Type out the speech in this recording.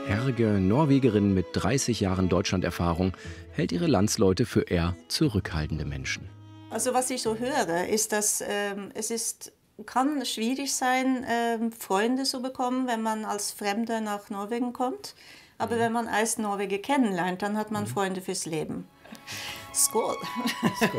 Herge, Norwegerin mit 30 Jahren Deutschlanderfahrung, hält ihre Landsleute für eher zurückhaltende Menschen. Also was ich so höre, ist, dass kann schwierig sein, Freunde zu bekommen, wenn man als Fremder nach Norwegen kommt. Aber wenn man als Norweger kennenlernt, dann hat man Freunde fürs Leben. Skål!